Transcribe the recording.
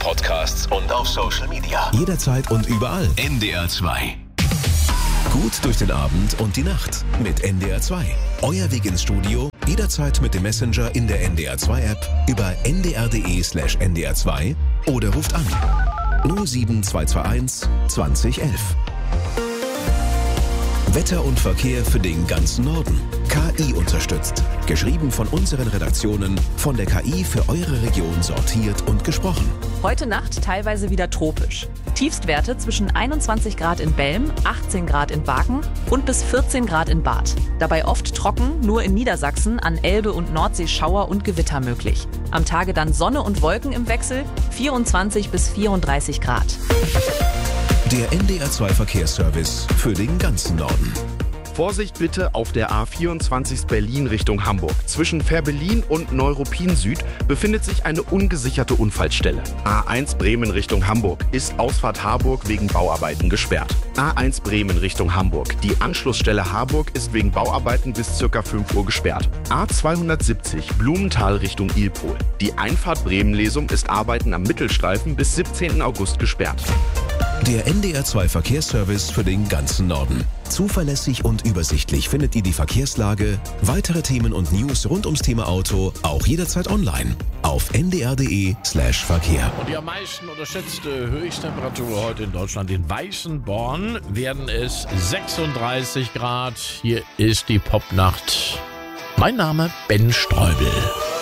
Podcasts und auf Social Media. Jederzeit und überall. NDR 2. Gut durch den Abend und die Nacht mit NDR 2. Euer Weg ins Studio, jederzeit mit dem Messenger in der NDR 2 App über ndr.de/ndr 2 oder ruft an 07221 2011. Wetter und Verkehr für den ganzen Norden. KI unterstützt. Geschrieben von unseren Redaktionen, von der KI für eure Region sortiert und gesprochen. Heute Nacht teilweise wieder tropisch. Tiefstwerte zwischen 21 Grad in Belm, 18 Grad in Waken und bis 14 Grad in Barth. Dabei oft trocken, nur in Niedersachsen an Elbe und Nordsee Schauer und Gewitter möglich. Am Tage dann Sonne und Wolken im Wechsel, 24 bis 34 Grad. Der NDR 2 Verkehrsservice für den ganzen Norden. Vorsicht bitte auf der A24 Berlin Richtung Hamburg. Zwischen Fährberlin und Neuruppin Süd befindet sich eine ungesicherte Unfallstelle. A1 Bremen Richtung Hamburg ist Ausfahrt Harburg wegen Bauarbeiten gesperrt. A1 Bremen Richtung Hamburg. Die Anschlussstelle Harburg ist wegen Bauarbeiten bis ca. 5 Uhr gesperrt. A270 Blumenthal Richtung Ilpol. Die Einfahrt Bremen-Lesum ist Arbeiten am Mittelstreifen bis 17. August gesperrt. Der NDR 2 Verkehrsservice für den ganzen Norden. Zuverlässig und übersichtlich findet ihr die Verkehrslage, weitere Themen und News rund ums Thema Auto auch jederzeit online auf ndr.de/Verkehr. Und die am meisten unterschätzte Höchsttemperatur heute in Deutschland in Weißenborn werden es 36 Grad. Hier ist die Popnacht. Mein Name Ben Streubel.